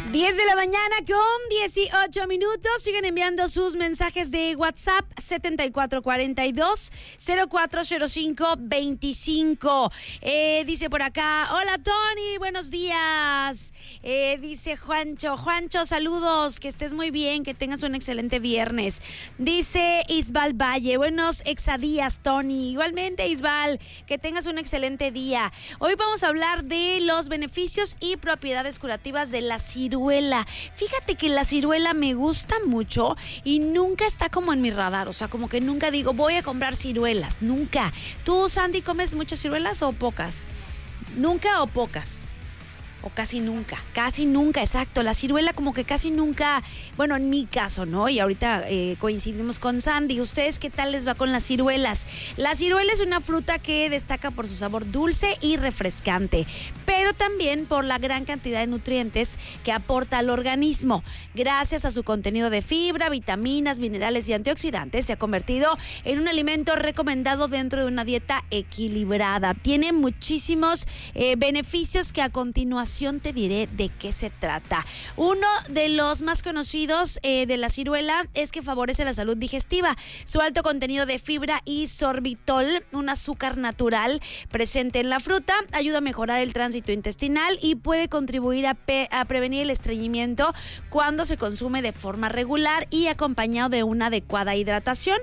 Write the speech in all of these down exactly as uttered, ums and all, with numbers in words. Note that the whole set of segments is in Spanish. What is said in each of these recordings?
diez de la mañana con dieciocho minutos. Siguen enviando sus mensajes de WhatsApp setenta y cuatro cuarenta y dos cero cuatro cero cinco veinticinco. Eh, dice por acá, hola Tony, buenos días. Eh, dice Juancho, Juancho, saludos, que estés muy bien, que tengas un excelente viernes. Dice Isbal Valle, buenos exadías Tony. Igualmente Isbal, que tengas un excelente día. Hoy vamos a hablar de los beneficios y propiedades curativas de la ciruela. Fíjate que la ciruela me gusta mucho y nunca está como en mi radar, o sea, como que nunca digo voy a comprar ciruelas, nunca. ¿Tú, Sandy, comes muchas ciruelas o pocas? ¿Nunca o pocas? O casi nunca, casi nunca, exacto. La ciruela como que casi nunca, bueno, en mi caso, ¿no? Y ahorita eh, coincidimos con Sandy. ¿Ustedes qué tal les va con las ciruelas? La ciruela es una fruta que destaca por su sabor dulce y refrescante, pero también por la gran cantidad de nutrientes que aporta al organismo. Gracias a su contenido de fibra, vitaminas, minerales y antioxidantes, se ha convertido en un alimento recomendado dentro de una dieta equilibrada. Tiene muchísimos eh, beneficios que a continuación te diré de qué se trata. Uno de los más conocidos eh, de la ciruela es que favorece la salud digestiva. Su alto contenido de fibra y sorbitol, un azúcar natural presente en la fruta, ayuda a mejorar el tránsito intestinal y puede contribuir a, pe- a prevenir el estreñimiento cuando se consume de forma regular y acompañado de una adecuada hidratación.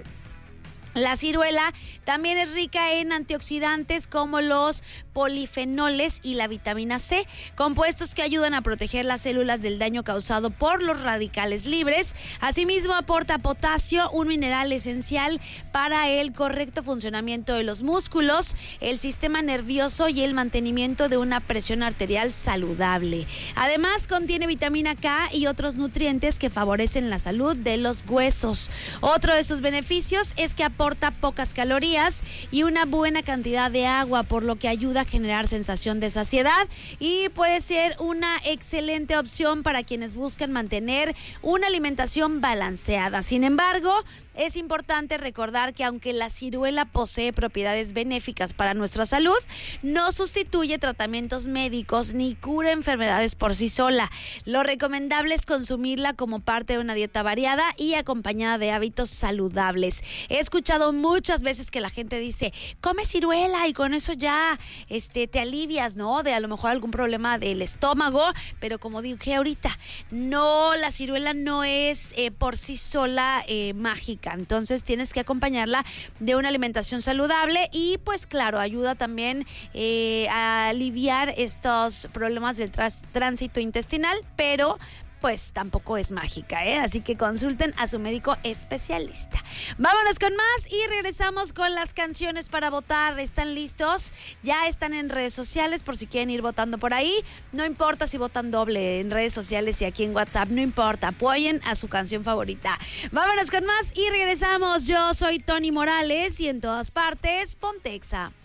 La ciruela también es rica en antioxidantes como los polifenoles y la vitamina C, compuestos que ayudan a proteger las células del daño causado por los radicales libres. Asimismo, aporta potasio, un mineral esencial para el correcto funcionamiento de los músculos, el sistema nervioso y el mantenimiento de una presión arterial saludable. Además, contiene vitamina K y otros nutrientes que favorecen la salud de los huesos. Otro de sus beneficios es que aporta aporta pocas calorías y una buena cantidad de agua, por lo que ayuda a generar sensación de saciedad y puede ser una excelente opción para quienes buscan mantener una alimentación balanceada. Sin embargo, es importante recordar que aunque la ciruela posee propiedades benéficas para nuestra salud, no sustituye tratamientos médicos ni cura enfermedades por sí sola. Lo recomendable es consumirla como parte de una dieta variada y acompañada de hábitos saludables. He escuchado muchas veces que la gente dice, come ciruela y con eso ya este, te alivias, ¿no? De a lo mejor algún problema del estómago, pero como dije ahorita, no, la ciruela no es eh, por sí sola eh, mágica. Entonces tienes que acompañarla de una alimentación saludable y pues claro, ayuda también eh, a aliviar estos problemas del tras- tránsito intestinal, pero pues tampoco es mágica, ¿eh? Así que consulten a su médico especialista. Vámonos con más y regresamos con las canciones para votar. ¿Están listos? Ya están en redes sociales por si quieren ir votando por ahí. No importa si votan doble en redes sociales y aquí en WhatsApp, no importa. Apoyen a su canción favorita. Vámonos con más y regresamos. Yo soy Tony Morales y en todas partes, Ponte Exa.